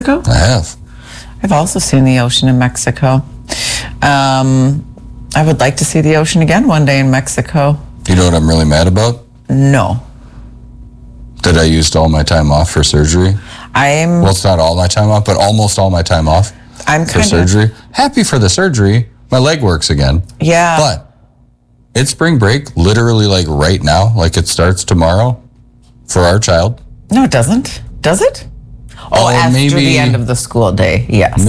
I have. I've also seen the ocean in Mexico. I would like to see the ocean again one day in Mexico. You know what I'm really mad about? No. That I used all my time off for surgery. Well, it's not all my time off, but almost all my time off for surgery. Happy for the surgery. My leg works again. Yeah. But it's spring break, literally like right now, like it starts tomorrow for our child. No, it doesn't. Does it? Oh, after the end of the school day, yes.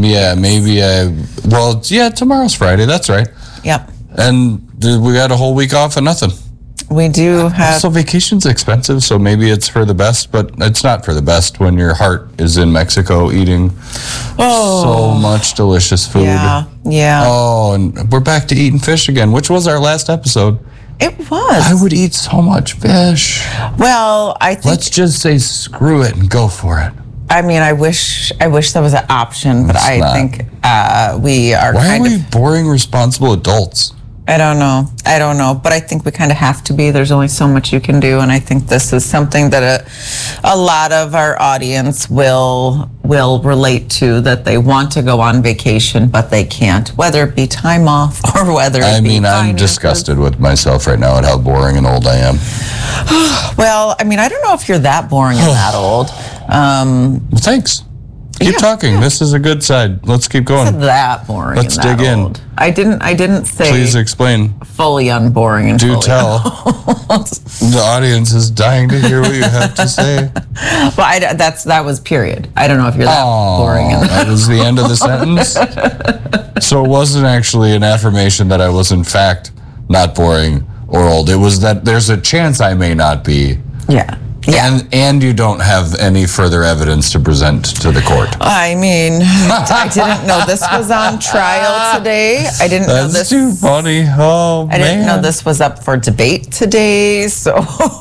Tomorrow's Friday, that's right. Yep. And we got a whole week off of nothing. We do have... So vacation's expensive, so maybe it's for the best, but it's not for the best when your heart is in Mexico eating so much delicious food. Yeah. Oh, and we're back to eating fish again, which was our last episode. It was. I would eat so much fish. Well, I think... Let's just say screw it and go for it. I mean, I wish there was an option, but I think we are Why are we boring, responsible adults? I don't know, but I think we kind of have to be. There's only so much you can do, and I think this is something that a lot of our audience will relate to, that they want to go on vacation, but they can't, whether it be time off or whether it be finances. I'm disgusted with myself right now at how boring and old I am. Well, I mean, I don't know if you're that boring and that old. Thanks. Keep talking. This is a good side. Let's keep going. It's that boring. Let's dig in. I didn't say. Please explain. Fully unboring and do tell. The audience is dying to hear what you have to say. Well, that was period. I don't know if you're that boring. That was the end of the sentence. So it wasn't actually an affirmation that I was in fact not boring or old. It was that there's a chance I may not be. Yeah. And you don't have any further evidence to present to the court. I mean, I didn't know this was on trial today. I didn't know this. That's too funny. Oh, man. I didn't know this was up for debate today, so.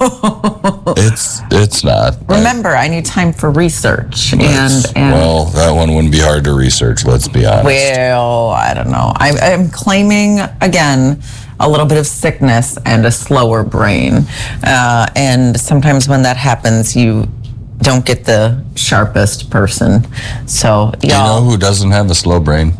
It's not. Remember, I need time for research. Well, that one wouldn't be hard to research, let's be honest. Well, I don't know. I'm claiming, again, a little bit of sickness and a slower brain. And sometimes when that happens, you don't get the sharpest person. So, you know who doesn't have a slow brain?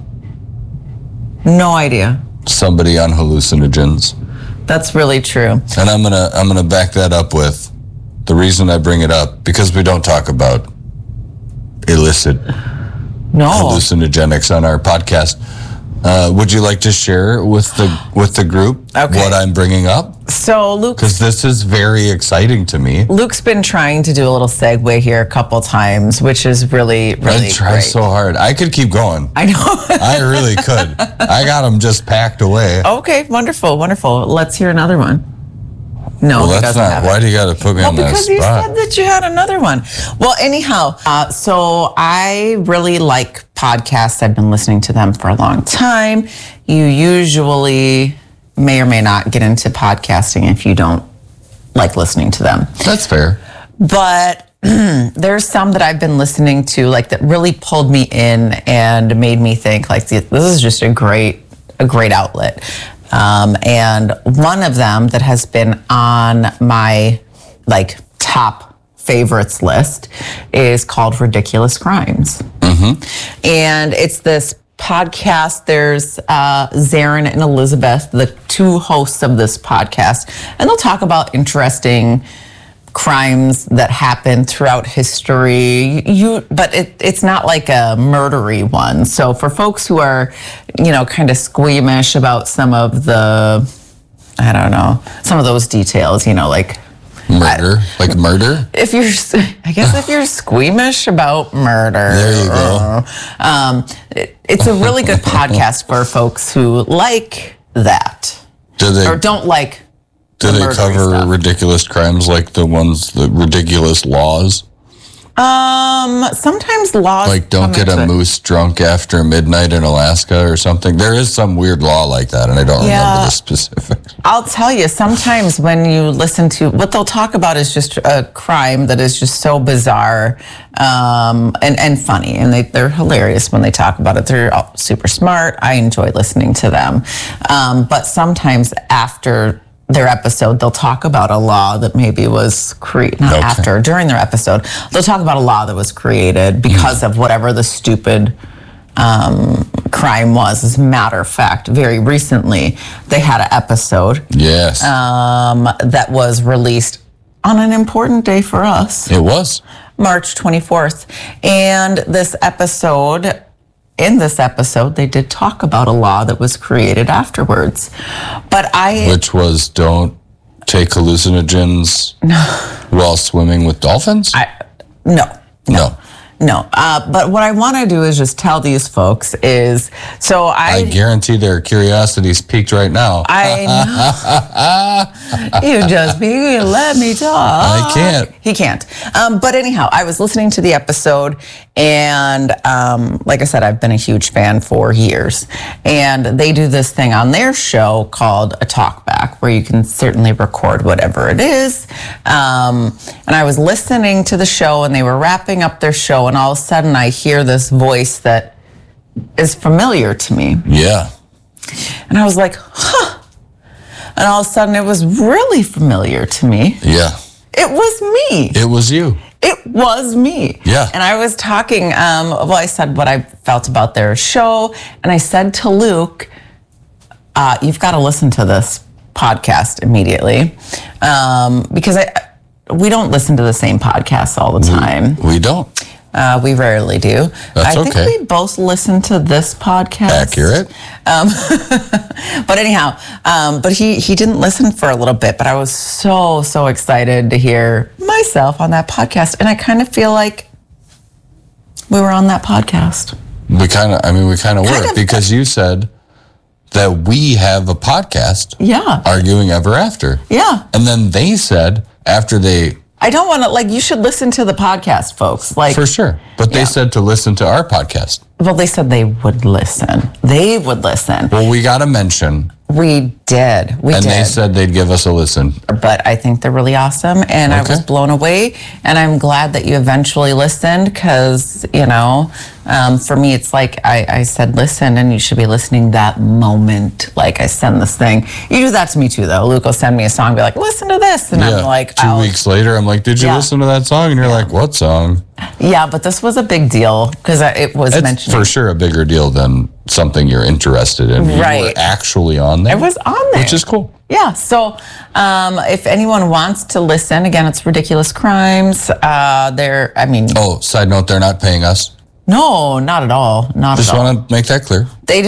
No idea. Somebody on hallucinogens. That's really true. And I'm gonna back that up with the reason I bring it up, because we don't talk about illicit hallucinogenics on our podcast. Would you like to share with the group what I'm bringing up? So Luke, because this is very exciting to me. Luke's been trying to do a little segue here a couple times, which is really I try great. So hard. I could keep going. I know. I really could. I got them just packed away. Okay, wonderful. Let's hear another one. No, well, that's not. Why do you got to put me on that spot? Because you said that you had another one. Well, anyhow, so I really like podcasts. I've been listening to them for a long time. You usually may or may not get into podcasting if you don't like listening to them. That's fair. But there's some that I've been listening to, like, that really pulled me in and made me think, like, this is just a great outlet. And one of them that has been on my top favorites list is called Ridiculous Crimes. Mm-hmm. And it's this podcast. There's Zarin and Elizabeth, the two hosts of this podcast, and they'll talk about interesting crimes that happen throughout history. But it's not like a murdery one. So for folks who are, kind of squeamish about some of the, some of those details, like murder, murder. If you're squeamish about murder, there you go. It's a really good podcast for folks who like that or don't like. Do they cover ridiculous crimes like the ridiculous laws? Sometimes laws. Like don't get a moose drunk after midnight in Alaska or something. There is some weird law like that, and I don't remember the specifics. I'll tell you, sometimes when you listen to what they'll talk about is just a crime that is just so bizarre and funny, and they're hilarious when they talk about it. They're super smart. I enjoy listening to them. But sometimes after their episode, they'll talk about a law that maybe was during their episode, they'll talk about a law that was created because of whatever the stupid crime was. As a matter of fact, very recently, they had an episode. Yes. That was released on an important day for us. It was. March 24th. And in this episode, they did talk about a law that was created afterwards. Which was don't take hallucinogens while swimming with dolphins? No. But what I want to do is just tell these folks I guarantee their curiosity's peaked right now. I know. You just let me talk. I can't. He can't. But anyhow, I was listening to the episode, and like I said, I've been a huge fan for years. And they do this thing on their show called a talkback, where you can certainly record whatever it is. And I was listening to the show, and they were wrapping up their show, and all of a sudden I hear this voice that is familiar to me. Yeah. And I was like, huh. And all of a sudden it was really familiar to me. Yeah. It was me. It was you. It was me. Yeah. And I was talking, I said what I felt about their show. And I said to Luke, you've got to listen to this podcast immediately. Because we don't listen to the same podcasts all the time. We don't. We rarely do. That's I think we both listen to this podcast. Accurate. But anyhow, but he didn't listen for a little bit, but I was so excited to hear myself on that podcast. And I kind of feel like we were on that podcast. We kind of were, because you said that we have a podcast. Yeah. Arguing Ever After. Yeah. And then they said after I don't want to, you should listen to the podcast, folks. For sure. But they said to listen to our podcast. Well, they said they would listen. They would listen. Well, we got to mention. We did. And they said they'd give us a listen. But I think they're really awesome. And I was blown away. And I'm glad that you eventually listened because, for me, it's like I said, listen, and you should be listening that moment. Like I send this thing. You do that to me too, though. Luke will send me a song, be like, listen to this. And I'm like, 2 weeks later, I'm like, did you listen to that song? And you're like, what song? Yeah, but this was a big deal because it was mentioned. For sure a bigger deal than something you're interested in. Right. You were actually on there. It was on there. Which is cool. Yeah. So if anyone wants to listen, again, it's Ridiculous Crimes. Side note, they're not paying us. No, not at all. Just want to make that clear.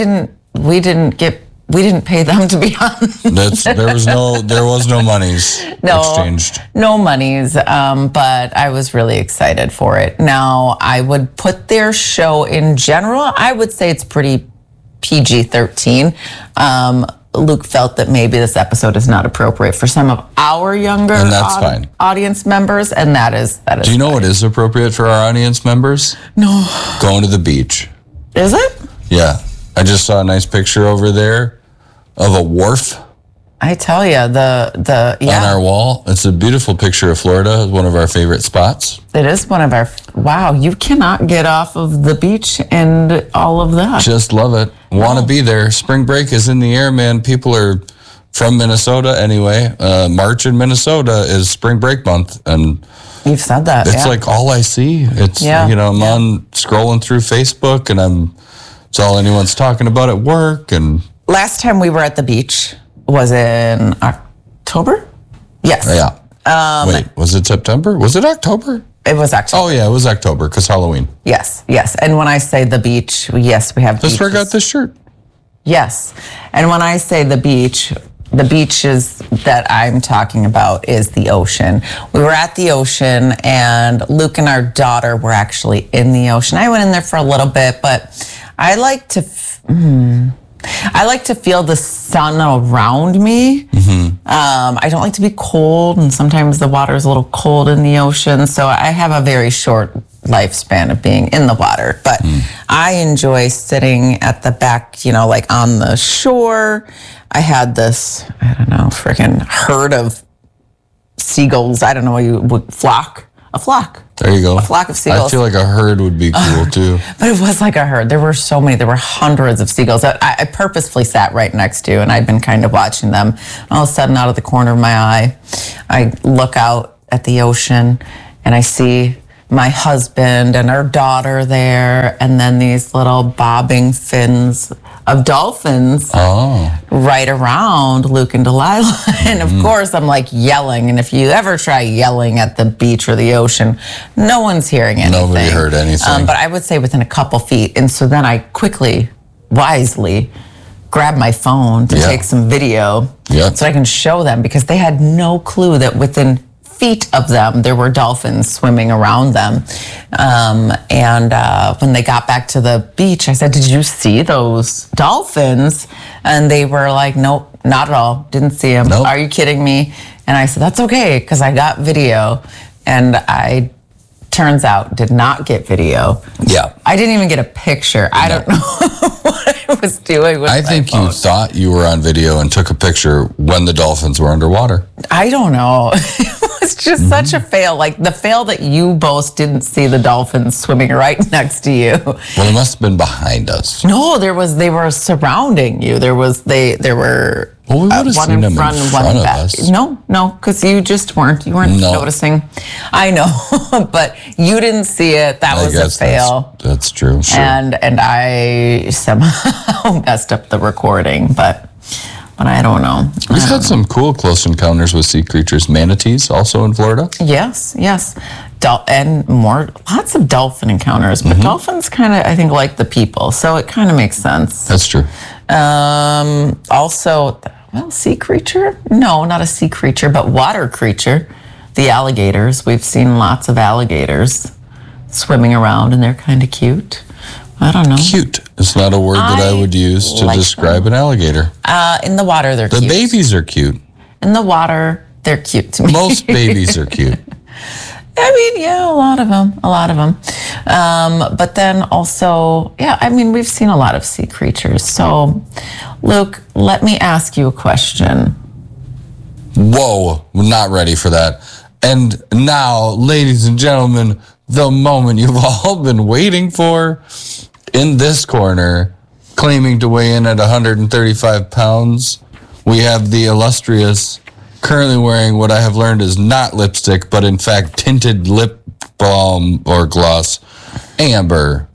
We didn't pay them to be on. There was no monies exchanged. No monies, but I was really excited for it. Now, I would put their show in general, I would say it's pretty PG-13. Luke felt that maybe this episode is not appropriate for some of our younger audience members, and that is Do you know what is appropriate for our audience members? No. Going to the beach. Is it? Yeah. I just saw a nice picture over there of a wharf. I tell you, on our wall. It's a beautiful picture of Florida. It's one of our favorite spots. It is one of our. Wow, you cannot get off of the beach and all of that. Just love it. Want to be there. Spring break is in the air, man. People are from Minnesota anyway. March in Minnesota is spring break month, and you've said that. It's like all I see. It's I'm on scrolling through Facebook, and it's all anyone's talking about at work. And last time we were at the beach was in October? Yes. Yeah. Wait, was it September? Was it October? It was October. Oh, yeah, it was October because Halloween. Yes. And when I say the beach, yes, we have beaches. That's where I got this shirt. Yes. And when I say the beaches that I'm talking about is the ocean. We were at the ocean, and Luke and our daughter were actually in the ocean. I went in there for a little bit, but I like to feel the sun around me. Mm-hmm. I don't like to be cold, and sometimes the water is a little cold in the ocean. So I have a very short lifespan of being in the water. But I enjoy sitting at the back, on the shore. I had this, freaking herd of seagulls. I don't know, flock a flock. There you go. A flock of seagulls. I feel like a herd would be cool too. But it was like a herd. There were so many. There were hundreds of seagulls that I purposefully sat right next to, and I'd been kind of watching them. All of a sudden, out of the corner of my eye, I look out at the ocean, and I see my husband and our daughter there, and then these little bobbing fins of dolphins right around Luke and Delilah. And of course, I'm like yelling. And if you ever try yelling at the beach or the ocean, no one's hearing anything. Nobody heard anything. But I would say within a couple feet. And so then I quickly, wisely, grabbed my phone to take some video so I can show them, because they had no clue that within feet of them there were dolphins swimming around them. When they got back to the beach, I said, "Did you see those dolphins?" And they were like, "Nope, not at all. Didn't see them." Nope. Are you kidding me? And I said, "That's okay, because I got video." And I, turns out, did not get video. Yeah. I didn't even get a picture. I don't know what I was doing with my phone. I think you thought you were on video and took a picture when the dolphins were underwater. I don't know. It's just such a fail. Like the fail that you both didn't see the dolphins swimming right next to you. Well, it must have been behind us. No, they were surrounding you. There were well, we would have seen them in front of us. No, because you just weren't noticing. I know, but you didn't see it. That was a fail. That's true. Sure. And I somehow messed up the recording, but I don't know. We've had some cool close encounters with sea creatures. Manatees, also in Florida. Yes. And lots of dolphin encounters. But dolphins kind of, I think, like the people. So it kind of makes sense. That's true. Also, sea creature? No, not a sea creature, but water creature. The alligators. We've seen lots of alligators swimming around, and they're kind of cute. I don't know. Cute. It's not a word that I would use to describe an alligator. In the water, they're cute. The babies are cute. In the water, they're cute to me. Most babies are cute. I mean, yeah, a lot of them. But then also, we've seen a lot of sea creatures. So, Luke, let me ask you a question. Whoa, we're not ready for that. And now, ladies and gentlemen, the moment you've all been waiting for. In this corner, claiming to weigh in at 135 pounds, we have the illustrious, currently wearing what I have learned is not lipstick, but in fact tinted lip balm or gloss, Amber.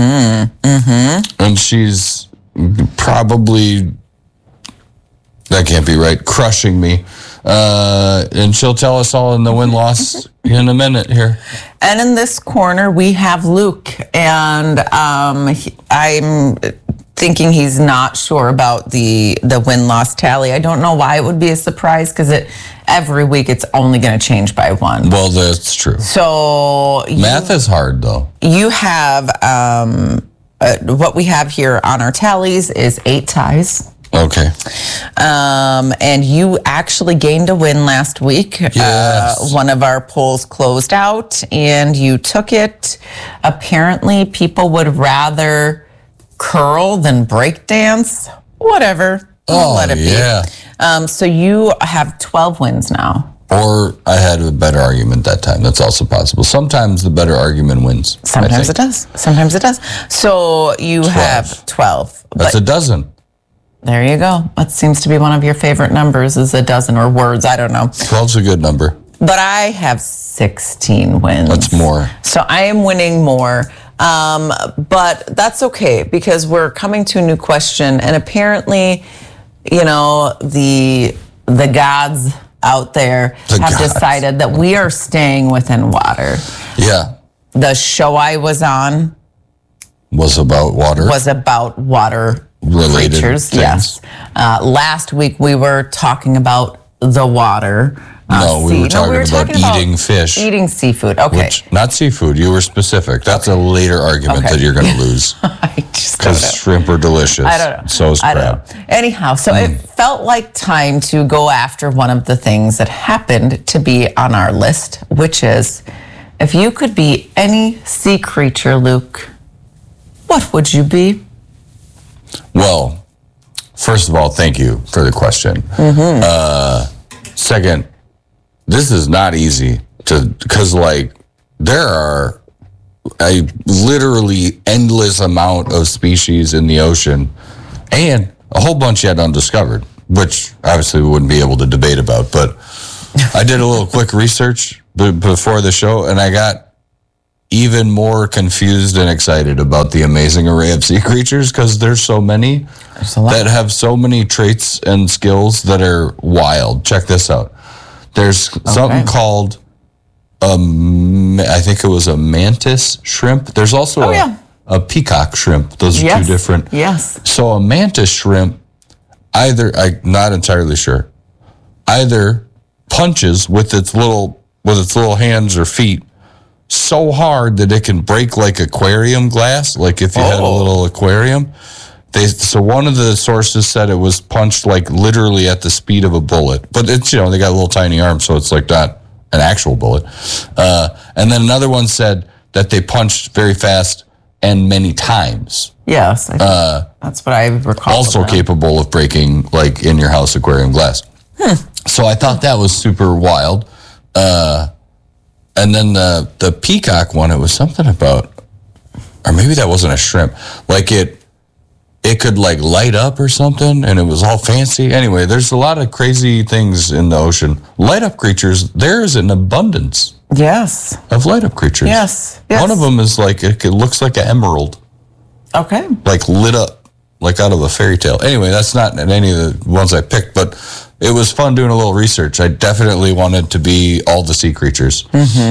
And she's probably, that can't be right, crushing me. And she'll tell us all in the win-loss in a minute here. And in this corner, we have Luke. And I'm thinking he's not sure about the win-loss tally. I don't know why it would be a surprise, because every week it's only going to change by one. Well, that's true. So math is hard, though. You have, what we have here on our tallies is 8 ties. Okay. And you actually gained a win last week. Yes. One of our polls closed out and you took it. Apparently, people would rather curl than break dance. Whatever. Let it be. So you have 12 wins now. Or I had a better argument that time. That's also possible. Sometimes the better argument wins. Sometimes it does. So you have 12. That's a dozen. There you go. That seems to be one of your favorite numbers, is a dozen, or words. I don't know. 12's a good number. But I have 16 wins. That's more. So I am winning more. But that's okay, because we're coming to a new question. And apparently, the gods out there have decided that we are staying within water. Yeah. The show I was on was about water. Related creatures, things. Yes. Last week we were talking about the water. We were talking about eating fish. Eating seafood, okay. Not seafood, you were specific. That's a later argument that you're going to lose. Because shrimp are delicious. I don't know. So is crab. Anyhow, so it felt like time to go after one of the things that happened to be on our list, which is, if you could be any sea creature, Luke, what would you be? Well, first of all, thank you for the question. Second, this is not easy because there are a literally endless amount of species in the ocean and a whole bunch yet undiscovered, which obviously we wouldn't be able to debate about. But I did a little quick research before the show, and I got even more confused and excited about the amazing array of sea creatures because there's so many that have so many traits and skills that are wild. Check this out. There's something called, I think it was a mantis shrimp. There's also a peacock shrimp. Those are two different. Yes. So a mantis shrimp, I'm not entirely sure, either punches with its little hands or feet so hard that it can break like aquarium glass, like if you had a little aquarium. So one of the sources said it was punched like literally at the speed of a bullet, but it's, they got a little tiny arm, so it's like not an actual bullet. And then another one said that they punched very fast and many times. Yes, that's what I recall. Also capable of breaking like in your house aquarium glass. So I thought that was super wild. And then the peacock one, it was something about, or maybe that wasn't a shrimp. Like it could like light up or something, and it was all fancy. Anyway, there's a lot of crazy things in the ocean. Light up creatures, there's an abundance. Yes. Of light up creatures. Yes. One of them is like, it looks like an emerald. Okay. Like lit up, like out of a fairy tale. Anyway, that's not in any of the ones I picked, but it was fun doing a little research. I definitely wanted to be all the sea creatures.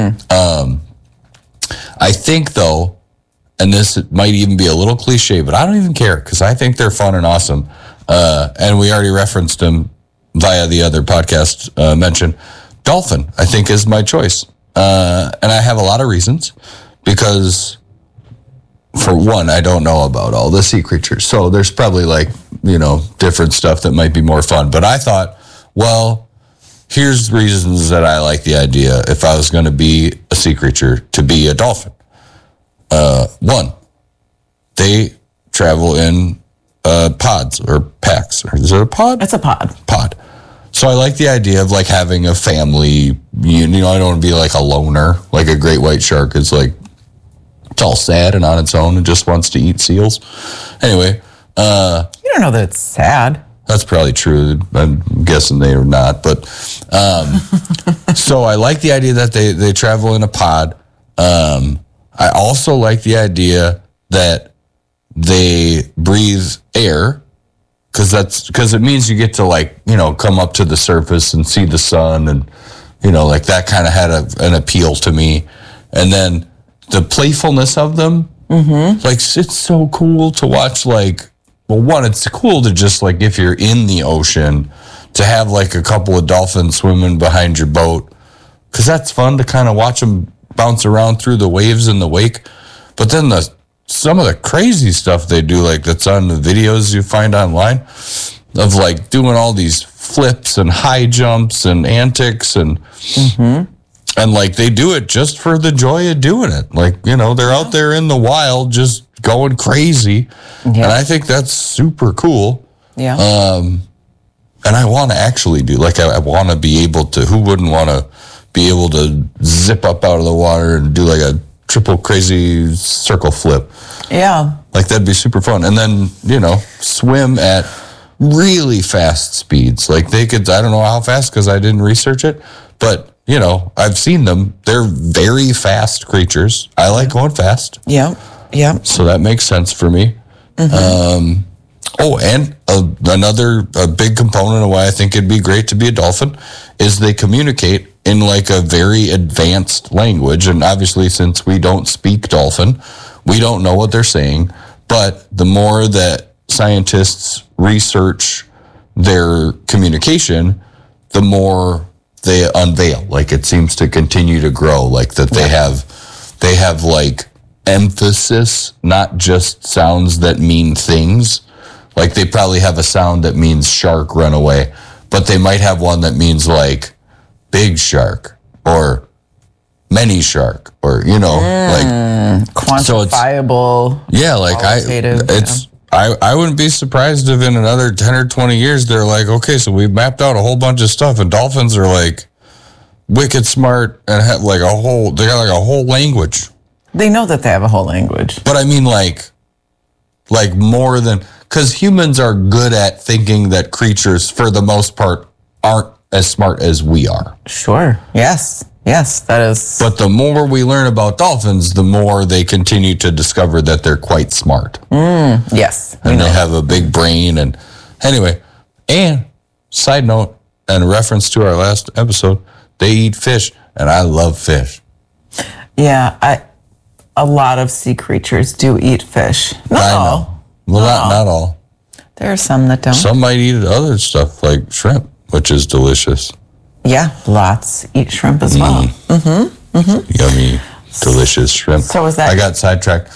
I think, though, and this might even be a little cliche, but I don't even care because I think they're fun and awesome. And we already referenced them via the other podcast mention. Dolphin, I think, is my choice. And I have a lot of reasons because, for one, I don't know about all the sea creatures. So there's probably different stuff that might be more fun. But I thought, well, here's reasons that I like the idea if I was going to be a sea creature to be a dolphin. One, they travel in pods or packs. Or is it a pod? It's a pod. Pod. So I like the idea of like having a family. I don't want to be like a loner, like a great white shark. It's like, it's all sad and on its own and just wants to eat seals. Anyway. You don't know that it's sad. That's probably true. I'm guessing they are not. But so I like the idea that they travel in a pod. I also like the idea that they breathe air because it means you get to come up to the surface and see the sun and like that kind of had an appeal to me. And then the playfulness of them, it's so cool to watch. One, it's cool to just if you're in the ocean to have a couple of dolphins swimming behind your boat, because that's fun to kind of watch them bounce around through the waves in the wake. But then some of the crazy stuff they do, that's on the videos you find online of doing all these flips and high jumps and antics and they do it just for the joy of doing it. They're out there in the wild just going crazy. Yeah. And I think that's super cool. Yeah. And I want to actually do, I want to be able to, who wouldn't want to be able to zip up out of the water and do a triple crazy circle flip. Yeah. That'd be super fun. And then, swim at really fast speeds. They could, I don't know how fast because I didn't research it, but I've seen them. They're very fast creatures. I like going fast. Yeah. Yeah. So that makes sense for me. And another big component of why I think it'd be great to be a dolphin is they communicate in a very advanced language. And obviously, since we don't speak dolphin, we don't know what they're saying. But the more that scientists research their communication, the more they unveil. It seems to continue to grow. They have emphasis, not just sounds that mean things. They probably have a sound that means shark, run away, but they might have one that means big shark or many shark or quantifiable. I wouldn't be surprised if in another 10 or 20 years they're okay, so we've mapped out a whole bunch of stuff and dolphins are wicked smart and have like they got like a whole language. They know that they have a whole language. But I mean like more than, because humans are good at thinking that creatures, for the most part, aren't as smart as we are. Sure. Yes, that is. But the more we learn about dolphins, the more they continue to discover that they're quite smart. Yes. And they have a big brain. And anyway, and side note, and reference to our last episode, they eat fish, and I love fish. Yeah, a lot of sea creatures do eat fish. Not I all. know. Well, not all. There are some that don't. Some might eat other stuff like shrimp, which is delicious. Yeah, lots eat shrimp as well. Yummy, delicious shrimp. So was that? I got sidetracked.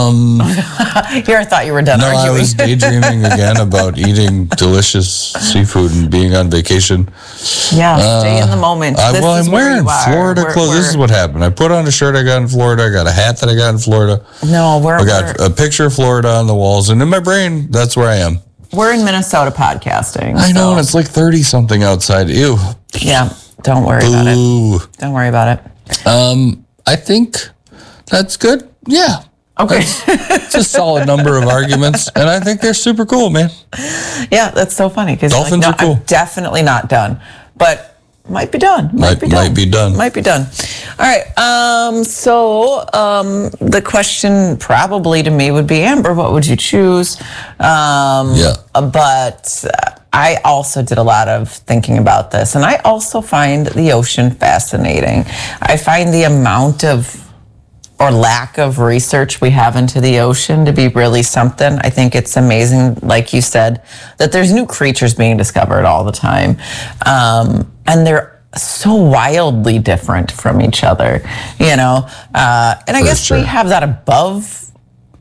Here, I thought you were done No, arguing. I was daydreaming again about eating delicious seafood and being on vacation. Yeah, stay in the moment. I'm wearing Florida clothes. This is what happened. I put on a shirt I got in Florida. I got a hat that I got in Florida. No, I got a picture of Florida on the walls, and in my brain, that's where I am. We're in Minnesota podcasting. I know, and it's like 30 something outside. Ew. Yeah, don't worry about it. Don't worry about it. I think that's good. Yeah. Okay. It's a solid number of arguments, and I think they're super cool, man. Yeah, that's so funny because Dolphins are cool. I'm definitely not done, but might be done. Might be done. Might be done. All right. So the question probably to me would be, Amber, what would you choose? Yeah. But I also did a lot of thinking about this, and I also find the ocean fascinating. I find the amount of or lack of research we have into the ocean to be really something. I think it's amazing, like you said, that there's new creatures being discovered all the time. And they're so wildly different from each other, you know? And I guess we have that above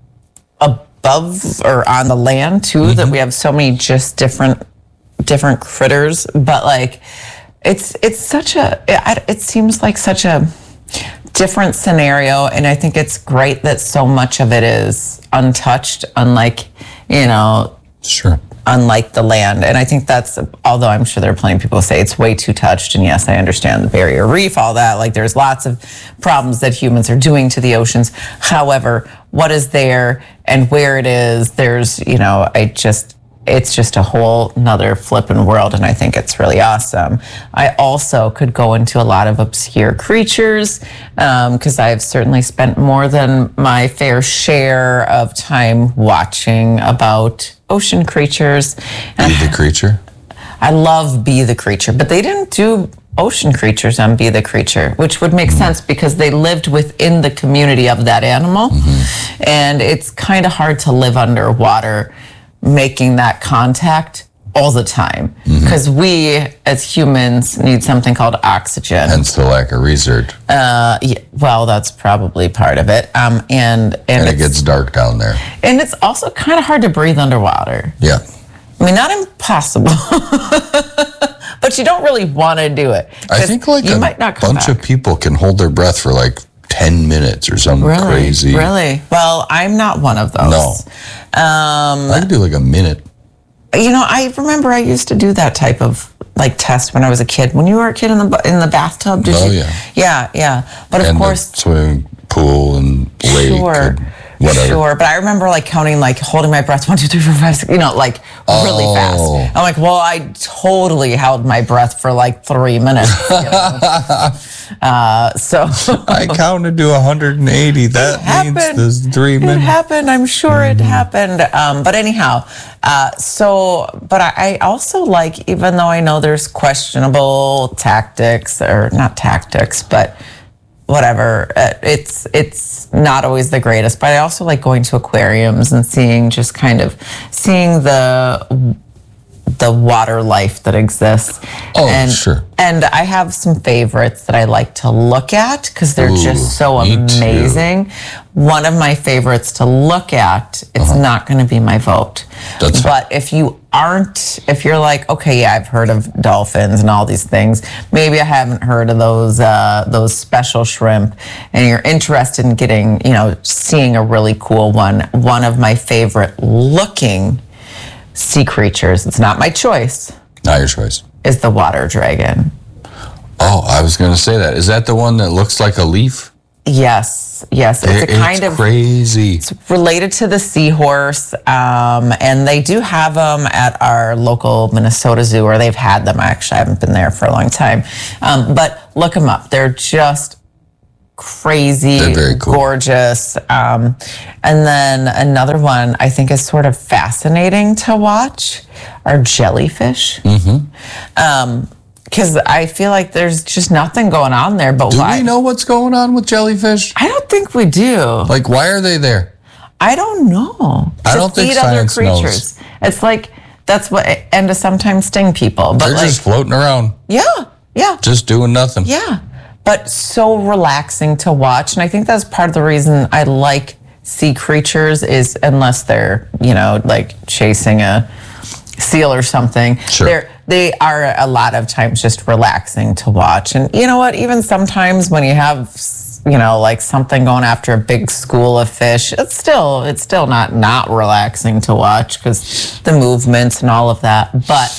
or on the land too, that we have so many just different critters. But like, it seems like such a different scenario, and I think it's great that so much of it is untouched, unlike the land. And I think that's, although I'm sure there are plenty of people who say it's way too touched, and yes, I understand the barrier reef, all that, like there's lots of problems that humans are doing to the oceans. However, what is there and where it is, there's, it's just a whole nother flippin' world, and I think it's really awesome. I also could go into a lot of obscure creatures, because I've certainly spent more than my fair share of time watching about ocean creatures. Be the Creature? I love Be the Creature, but they didn't do ocean creatures on Be the Creature, which would make sense because they lived within the community of that animal, and it's kind of hard to live underwater making that contact all the time, because we as humans need something called oxygen. Hence the lack of research. Well, that's probably part of it. And it gets dark down there. And it's also kind of hard to breathe underwater. Yeah. I mean, not impossible, but you don't really want to do it. I think like you might not come bunch back. of people can hold their breath for like 10 minutes or something crazy. Really? Well, I'm not one of those. No. I could do like a minute. I remember I used to do that type of like test when I was a kid. When you were a kid in the bathtub, did you? Yeah. But of course, the swimming pool and lake. Sure. Whatever. Sure, but I remember like counting, like holding my breath, 1, 2, 3, 4, 5, 6, like really fast. I'm like, well, I totally held my breath for like 3 minutes. So I counted to 180. That means there's 3 minutes. It happened. I'm sure it happened. But anyhow, but I also like, even though I know there's questionable tactics, or not tactics, but whatever, it's not always the greatest, but I also like going to aquariums and seeing the water life that exists. Sure. And I have some favorites that I like to look at because they're just so amazing. Too. One of my favorites to look at, it's not going to be my vote. That's but fine. If you're like, okay, yeah, I've heard of dolphins and all these things, maybe I haven't heard of those special shrimp, and you're interested in getting, seeing a really cool one. One of my favorite looking sea creatures, it's not my choice. Not your choice. Is the water dragon. Oh, I was going to say that. Is that the one that looks like a leaf? Yes. It's a kind of crazy. It's related to the seahorse, and they do have them at our local Minnesota Zoo, or they've had them. Actually, I haven't been there for a long time, but look them up. They're just crazy, they're very cool. Gorgeous. And then another one I think is sort of fascinating to watch are jellyfish. Because I feel like there's just nothing going on there. But do why? we know what's going on with jellyfish? I don't think we do. Like, why are they there? I don't know. I don't think science knows. It's like that's what, and to sometimes sting people. But they're like, just floating around. Yeah. Just doing nothing. Yeah. But so relaxing to watch. And I think that's part of the reason I like sea creatures is unless they're, like chasing a seal or something. Sure. They are a lot of times just relaxing to watch. And you know what? Even sometimes when you have, like something going after a big school of fish, it's still not relaxing to watch because the movements and all of that. But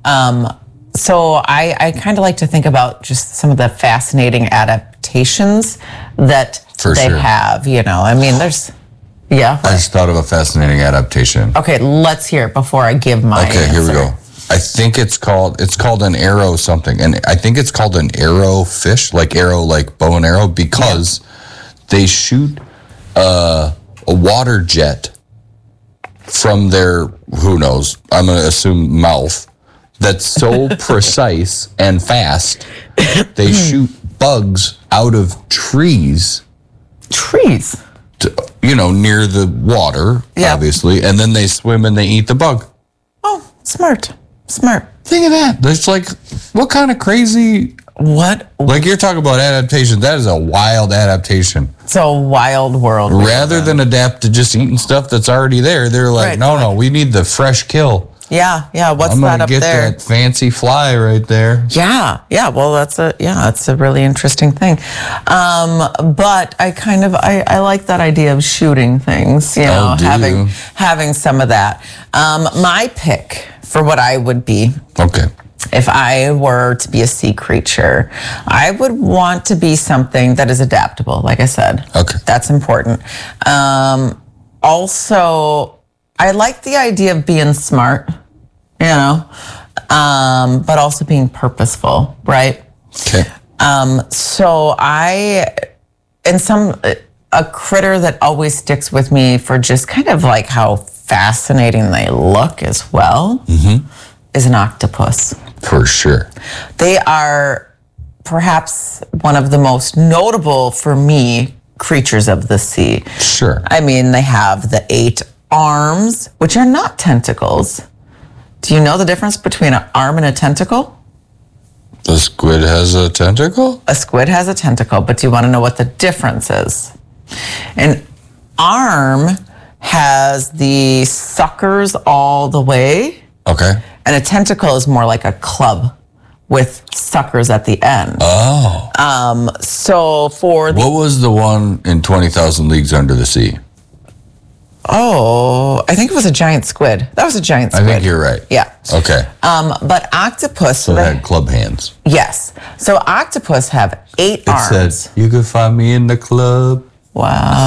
so I kind of like to think about just some of the fascinating adaptations that they have. I mean, there's. Yeah. I just thought of a fascinating adaptation. Okay, let's hear it before I give my Okay, answer. here we go. I think it's called an arrow something. And I think it's called an arrow fish, like bow and arrow, because they shoot a water jet from their, who knows, I'm going to assume mouth, that's so precise and fast, they shoot bugs out of trees. Trees? Near the water, obviously, and then they swim and they eat the bug. Oh, smart. Think of that. That's like, what kind of crazy... What? Like, you're talking about adaptation. That is a wild adaptation. It's a wild world. Rather than adapt to just eating stuff that's already there, they're like, no, we need the fresh kill. Yeah. What's that up there? I'm going to get that fancy fly right there. Yeah. Well, that's a really interesting thing. But I like that idea of shooting things, having some of that. My pick for what I would be. Okay. If I were to be a sea creature, I would want to be something that is adaptable, like I said. Okay. That's important. Also, I like the idea of being smart, but also being purposeful, right? Okay. So a critter that always sticks with me for just kind of like how fascinating they look as well is an octopus. For sure. They are perhaps one of the most notable for me creatures of the sea. Sure. I mean, they have the 8 arms, which are not tentacles. Do you know the difference between an arm and a tentacle? The squid has a tentacle? A squid has a tentacle, but do you want to know what the difference is? An arm has the suckers all the way. Okay. And a tentacle is more like a club with suckers at the end. Oh. What was the one in 20,000 Leagues Under the Sea? Oh, I think it was a giant squid. That was a giant squid. I think you're right. Yeah. Okay. But octopus... So they had club hands. Yes. So octopus have 8 arms. It said, you could find me in the club. Wow.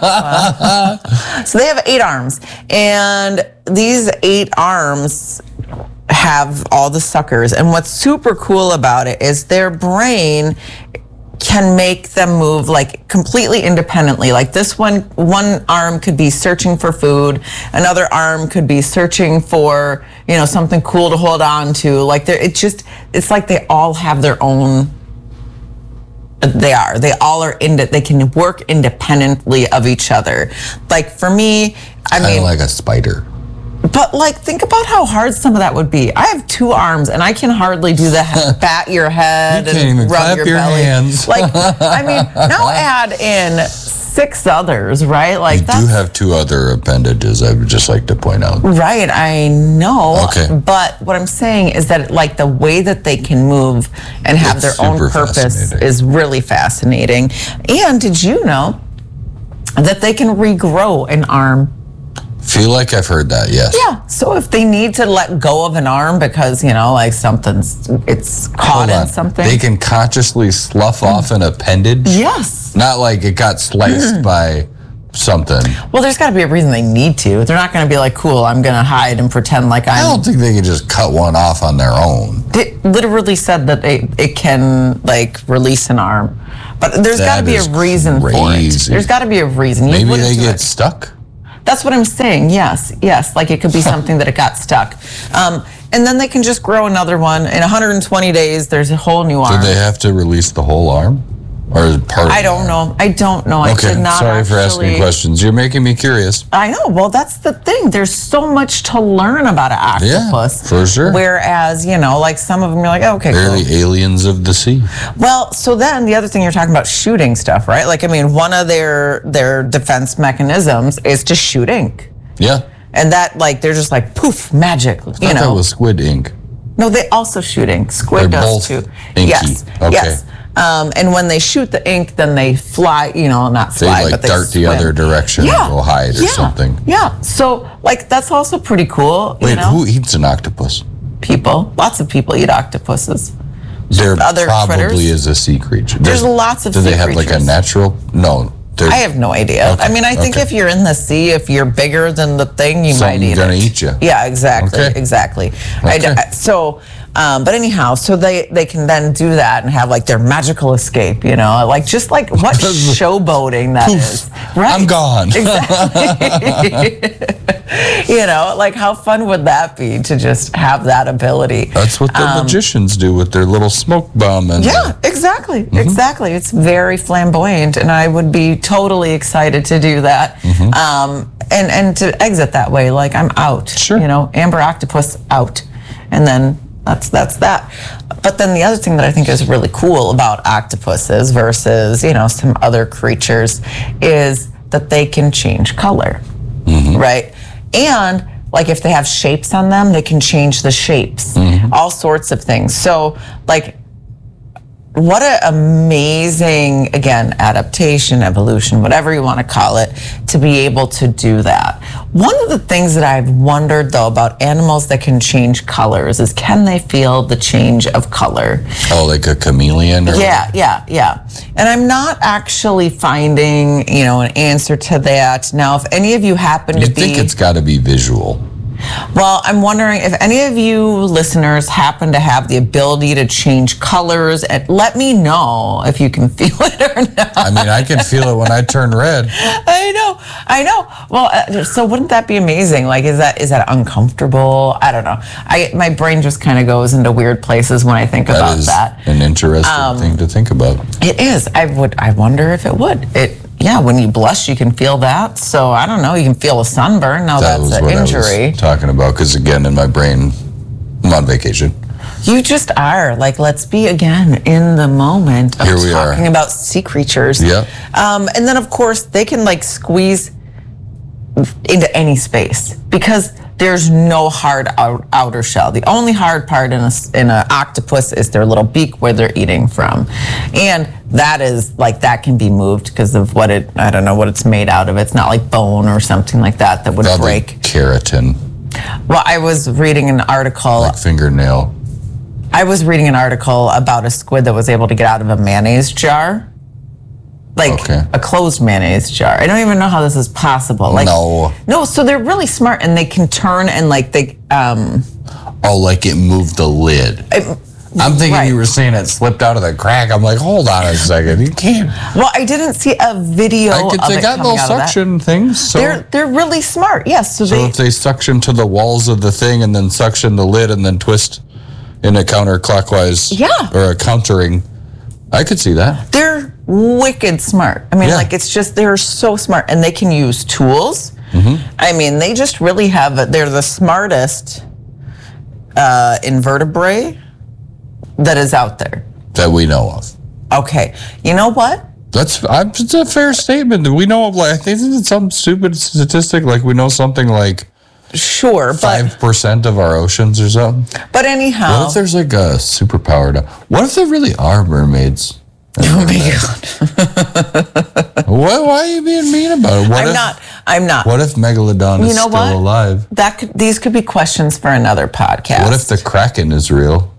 So they have 8 arms. And these 8 arms have all the suckers. And what's super cool about it is their brain can make them move like completely independently. Like this one arm could be searching for food, another arm could be searching for, something cool to hold on to. Like it's like they all have their own. They can work independently of each other. Like for me, kind of like a spider. But think about how hard some of that would be. I have 2 arms and I can hardly do the bat your head and rub your belly. Hands. Now add in 6 others, right? You do have 2 other appendages, I would just like to point out. Right, I know. Okay. But what I'm saying is that the way that they can move and have their own purpose is really fascinating. And did you know that they can regrow an arm? Feel like I've heard that, yes. Yeah. So if they need to let go of an arm because, like it's caught in something. They can consciously slough off an appendage? Yes. Not like it got sliced by something. Well, there's got to be a reason they need to. They're not going to be like, cool, I'm going to hide and pretend like I don't think they can just cut one off on their own. It literally said that it can release an arm. But there's got to be a reason for it. There's got to be a reason. Maybe they get stuck? That's what I'm saying. Yes. Like it could be something that it got stuck. And then they can just grow another one. In 120 days, there's a whole new arm. Do they have to release the whole arm? Or part of I don't know. I don't know. Okay, I did not sorry for asking questions. You're making me curious. I know. Well, that's the thing. There's so much to learn about an octopus. Yeah, for sure. Whereas, like some of them, you're like, oh, okay, They're the aliens of the sea. Well, so then the other thing you're talking about, shooting stuff, right? One of their defense mechanisms is to shoot ink. Yeah. And that, they're just poof, magic, I thought that was squid ink. No, they also shoot ink. Squid They're does both too. inky. Yes. Okay. Yes. And when they shoot the ink, then they fly, not fly, they but they dart swim. the other direction and go hide or something. Yeah. So, that's also pretty cool. Wait, who eats an octopus? People. Lots of people eat octopuses. There other probably critters. Is a sea creature. There's lots of sea creatures. Do they have a natural? No. I have no idea. Okay, I think if you're in the sea, if you're bigger than the thing, you might eat it. Gonna eat you. Yeah, exactly. Okay. Exactly. Okay. But anyhow, so they can then do that and have their magical escape, what showboating that is. Right. I'm gone. Exactly. How fun would that be to just have that ability? That's what the magicians do with their little smoke bomb. Yeah, exactly. Mm-hmm. Exactly. It's very flamboyant, and I would be totally excited to do that. Mm-hmm. And to exit that way, I'm out. Sure. Amber Octopus out. And then that's that. But then the other thing that I think is really cool about octopuses versus, some other creatures is that they can change color, right? And if they have shapes on them, they can change the shapes, all sorts of things. So what an amazing, again, adaptation, evolution, whatever you want to call it, to be able to do that. One of the things that I've wondered, though, about animals that can change colors is, can they feel the change of color? Oh, like a chameleon? Yeah. And I'm not actually finding, an answer to that. Now, if any of you happen to be... I think it's got to be visual. Well, I'm wondering if any of you listeners happen to have the ability to change colors, and let me know if you can feel it or not. I can feel it when I turn red. I know. Well, so wouldn't that be amazing? Is that uncomfortable? I don't know. My brain just kind of goes into weird places when I think about that. That is an interesting thing to think about. It is. I wonder if it would. Yeah, when you blush, you can feel that. So I don't know. You can feel a sunburn. Now that's an injury. I was talking about, because again, in my brain, I'm on vacation. You just are. Let's be again in the moment of talking about sea creatures. Yeah. And then of course they can squeeze into any space because there's no hard outer shell. The only hard part in an octopus is their little beak where they're eating from. And that is that can be moved because of I don't know what it's made out of. It's not like bone or something like that would break. Keratin. Well, I was reading an article. Like fingernail. I was reading an article about a squid that was able to get out of a mayonnaise jar. A closed mayonnaise jar. I don't even know how this is possible. No, so they're really smart and they can turn and they it moved the lid. I'm thinking you were saying it slipped out of the crack. I'm like, hold on a second. You can't. Well, I didn't see a video of it they got coming little suction things. So they're really smart. Yes. So if they suction to the walls of the thing and then suction the lid and then twist in a counterclockwise or a countering, I could see that. They're wicked smart. It's just, they're so smart and they can use tools. Mm-hmm. They just really they're the smartest invertebrate that is out there. That we know of. Okay. You know what? It's a fair statement. We know of I think it's some stupid statistic, we know something Sure, 5% of our oceans or something. But anyhow. What if there's a superpowered... What if there really are mermaids Oh my God. Why are you being mean about it? I'm not. What if Megalodon is still alive? These could be questions for another podcast. What if the Kraken is real?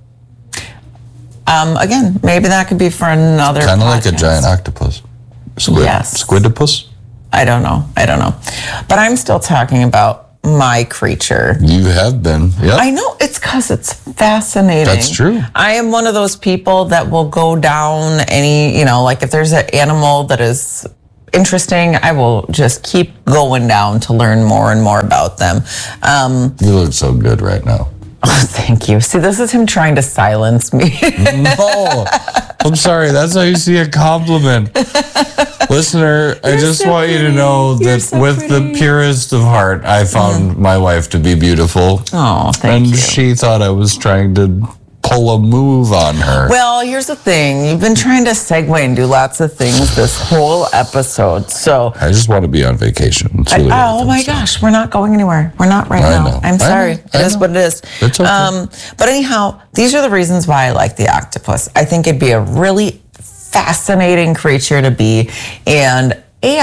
Again, maybe that could be for another podcast. Kind of like a giant octopus. Yes. Squidopus? I don't know. But I'm still talking about my creature. You have been. Yep. I know. It's because it's fascinating. That's true. I am one of those people that will go down any, like if there's an animal that is interesting, I will just keep going down to learn more and more about them. You look so good right now. Oh, thank you. See, this is him trying to silence me. No, I'm sorry. That's how you see a compliment. Listener, I just want you to know that with the purest of heart, I found my wife to be beautiful. Oh, thank you. And she thought I was trying to pull a move on her. Well, here's the thing. You've been trying to segue and do lots of things this whole episode. So I just want to be on vacation. Really oh my gosh, we're not going anywhere. We're not right now. I'm sorry. It is what it is. It's okay. But anyhow, these are the reasons why I like the octopus. I think it'd be a really fascinating creature to be, and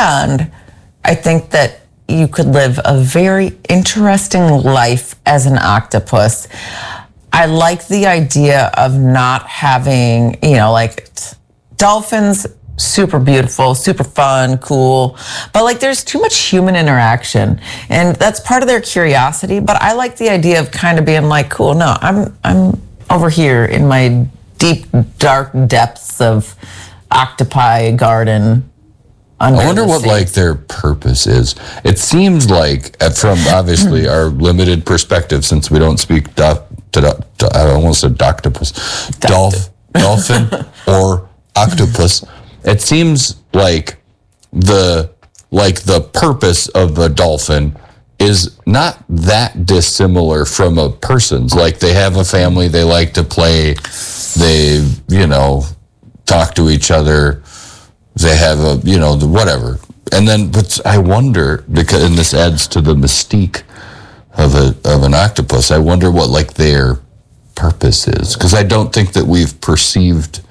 I think that you could live a very interesting life as an octopus. I like the idea of not having, like dolphins, super beautiful, super fun, cool, but like there's too much human interaction, and that's part of their curiosity. But I like the idea of kind of being like, cool, no, I'm over here in my deep, dark depths of octopi garden. I wonder what like their purpose is. It seems like, from obviously our limited perspective, since we don't speak I almost said octopus, dolphin or octopus. It seems like the purpose of a dolphin is not that dissimilar from a person's. Like they have a family, they like to play, they talk to each other. They have whatever. And then, but I wonder, because, and this adds to the mystique of an octopus, I wonder what like their purpose is. Because I don't think that we've perceived,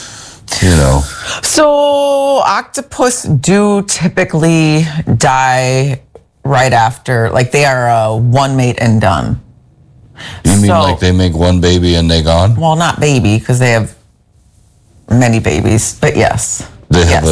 So octopus do typically die right after, like they are one mate and done. You mean like they make one baby and they gone? Well, not baby, because they have many babies, but yes. They have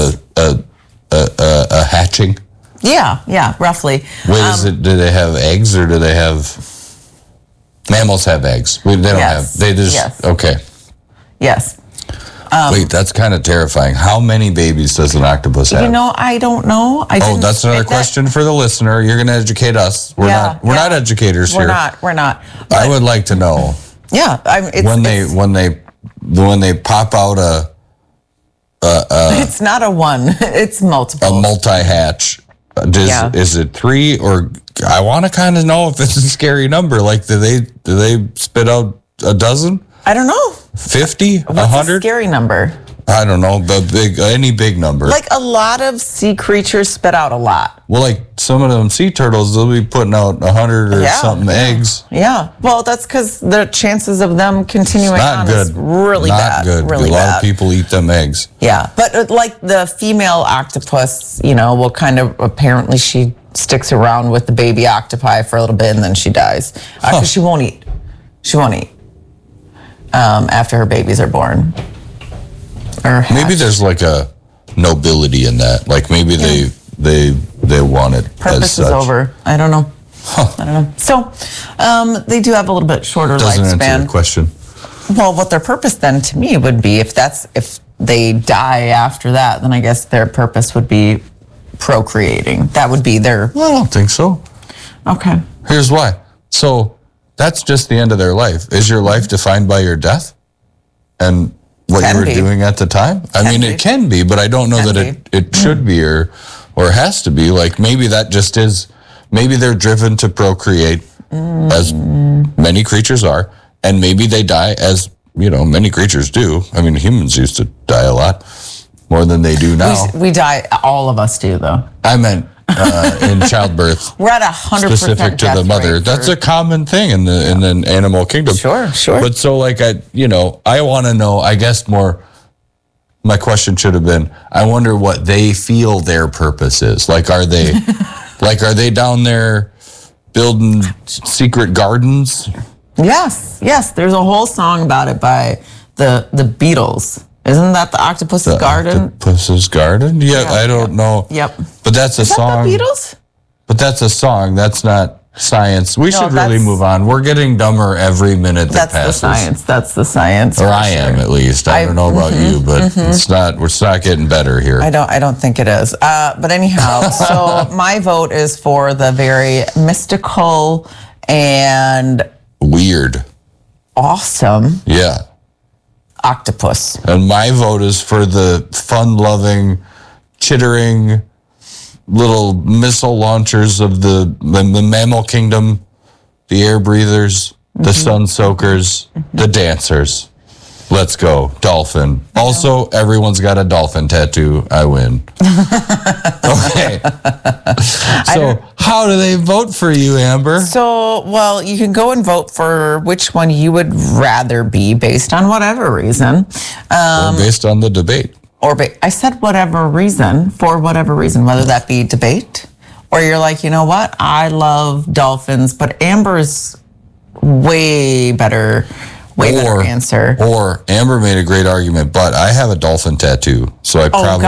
a hatching? Yeah, roughly. Wait, do they have eggs or do they have... Mammals have eggs. They don't have... They just... Yes. Okay. Yes. Wait, that's kind of terrifying. How many babies does an octopus have? I don't know. That's another question for the listener. You're going to educate us. We're not educators here. We're not. I would like to know. Yeah, when they pop out it's not a one. It's multiple. A multi-hatch. Is it 3 or I want to kind of know if it's a scary number. Like, do they spit out a dozen? I don't know. 50? What's 100? a scary number? I don't know, but any big number. Like a lot of sea creatures spit out a lot. Well, like some of them sea turtles, they'll be putting out 100 or something eggs. Yeah. Well, that's because the chances of them continuing on is really bad. Not good. Really a lot of people eat them eggs. Yeah. But like the female octopus, will kind of, apparently she sticks around with the baby octopi for a little bit and then she dies. Because she won't eat. She won't eat after her babies are born. Maybe there's like a nobility in that. Like maybe they want it. Purpose is over. I don't know. I don't know. So they do have a little bit shorter Doesn't lifespan. Answer your question. Well, what their purpose then to me would be, if they die after that, then I guess their purpose would be procreating. That would be their... Well, I don't think so. Okay. Here's why. So that's just the end of their life. Is your life defined by your death? And what you were doing at the time? I mean, it can be, but I don't know that it should be or has to be. Like maybe that just is, maybe they're driven to procreate as many creatures are, and maybe they die as, many creatures do. I mean, humans used to die a lot more than they do now. We die, all of us do though. I meant in childbirth. We're at 100% specific to the mother. That's a common thing in the animal kingdom. Sure. But so like I want to know, I guess more My question should have been, I wonder what they feel their purpose is. Like, are they down there building secret gardens? Yes. There's a whole song about it by the Beatles. Isn't that the Octopus's Garden? Octopus's Garden? Yeah, I don't know. Yep. But that's a song. Is that the Beatles? But that's a song. That's not science. We should really move on. We're getting dumber every minute that passes. That's the science. Or I am, at least. I don't know about you, but it's not getting better here. I don't think it is. But anyhow, so my vote is for the very mystical and weird, awesome, octopus. And my vote is for the fun-loving, chittering little missile launchers of the mammal kingdom, the air breathers, the sun soakers, the dancers. Let's go, dolphin. Also, everyone's got a dolphin tattoo. I win. Okay. So, how do they vote for you, Amber? So, well, you can go and vote for which one you would rather be based on whatever reason. Or based on the debate. I said whatever reason, for whatever reason, whether that be debate, or you're like, you know what, I love dolphins, but Amber's way better answer. Or Amber made a great argument, but I have a dolphin tattoo, so I probably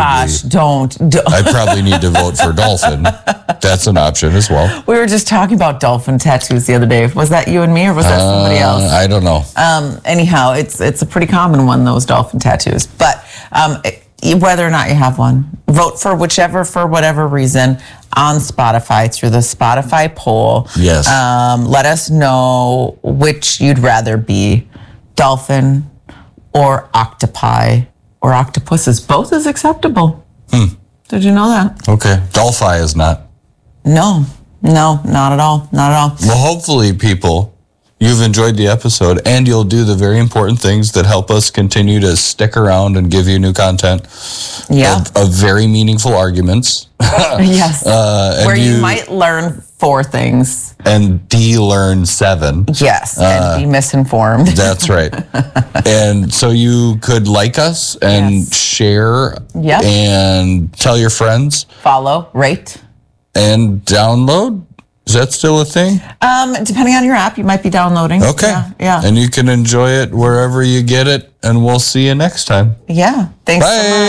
I probably need to vote for dolphin. That's an option as well. We were just talking about dolphin tattoos the other day. Was that you and me, or was that somebody else? I don't know. Anyhow, it's a pretty common one, those dolphin tattoos. But whether or not you have one, vote for whichever, for whatever reason, on Spotify through the Spotify poll. Yes. Let us know which you'd rather be, dolphin or octopi or octopuses. Both is acceptable. Did you know that? Okay. Dolphi is not. No, not at all. Not at all. Well, hopefully, people, you've enjoyed the episode, and you'll do the very important things that help us continue to stick around and give you new content. Yeah. Of very meaningful arguments. Yes. Where you might learn 4 things. And de-learn 7. Yes, and be misinformed. That's right. And so you could like us and share and tell your friends. Follow, rate. And download. Is that still a thing? Depending on your app, you might be downloading. Okay. Yeah. And you can enjoy it wherever you get it, and we'll see you next time. Yeah. Thanks so much.